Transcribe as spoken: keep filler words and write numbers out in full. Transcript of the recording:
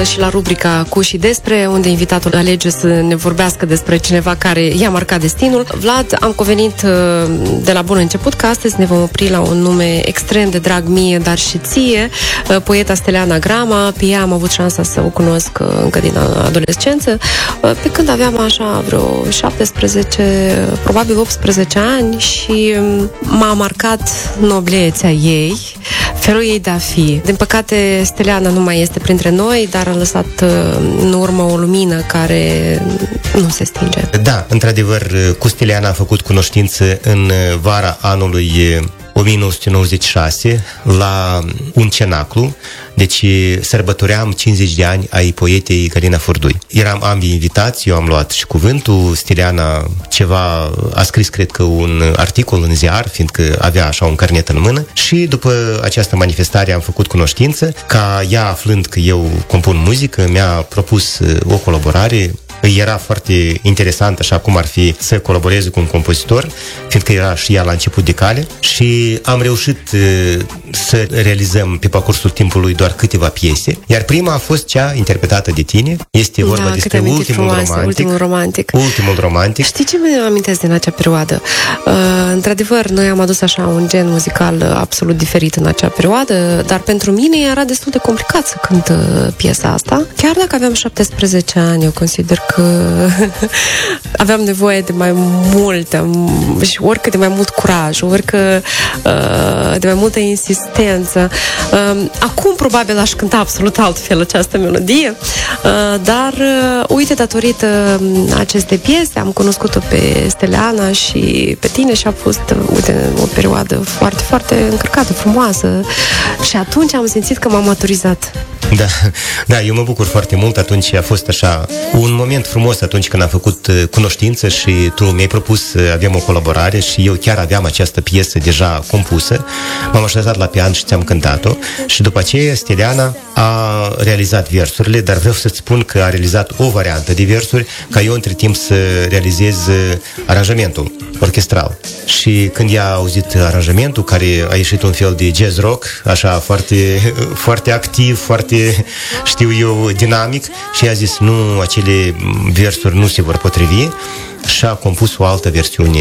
și la rubrica Cu și despre, unde invitatul alege să ne vorbească despre cineva care i-a marcat destinul. Vlad, am convenit de la bun început că astăzi ne vom opri la un nume extrem de drag mie, dar și ție, poeta Steliana Grama. Pe ea am avut șansa să o cunosc încă din adolescență, pe când aveam așa vreo șaptesprezece, probabil optsprezece ani, și m-a marcat noblețea ei, felul ei de a fi. Din păcate, Steliana nu mai este printre noi, dar a lăsat în urmă o lumină care nu se stinge. Da, într-adevăr, cu Steliana am făcut cunoștință în vara anului o mie nouă sute nouăzeci și șase la un cenaclu, deci sărbătoream cincizeci de ani ai poetei Galina Furdui. Eram ambii invitați, eu am luat și cuvântul, Steliana ceva, a scris cred că un articol în ziar, fiindcă avea așa un carnet în mână, și după această manifestare am făcut cunoștință, ca ea, aflând că eu compun muzică, mi-a propus o colaborare. Îi era foarte interesant, așa cum ar fi să colaboreze cu un compozitor, fiindcă era și ea la început de cale, și am reușit uh, să realizăm pe parcursul timpului doar câteva piese, iar prima a fost cea interpretată de tine. Este vorba da, despre ultimul frumoase, romantic, ultimul romantic. Ultimul romantic. Știi ce mi amintesc din acea perioadă? Uh, într-adevăr, noi am adus așa un gen muzical absolut diferit în acea perioadă, dar pentru mine era destul de complicat să cânt uh, piesa asta. Chiar dacă aveam șaptesprezece ani, eu consider că aveam nevoie de mai multe și oricât de mai mult curaj, oricât de mai multă insistență. Acum probabil aș cânta absolut altfel această melodie, dar uite, datorită acestei piese am cunoscut-o pe Steliana și pe tine și a fost, uite, o perioadă foarte, foarte încărcată, frumoasă, și atunci am simțit că m-am maturizat. Da, da, eu mă bucur foarte mult. Atunci a fost așa un moment frumos atunci când am făcut cunoștință și tu mi-ai propus să avem o colaborare și eu chiar aveam această piesă deja compusă. M-am așezat la pian și ți-am cântat-o și după aceea Steliana a realizat versurile, dar vreau să-ți spun că a realizat o variantă de versuri ca eu între timp să realizez aranjamentul orchestral. Și când ea a auzit aranjamentul, care a ieșit un fel de jazz rock, așa foarte, foarte activ, foarte, știu eu, dinamic, și a zis, nu, acele versuri nu se vor potrivi, și a compus o altă versiune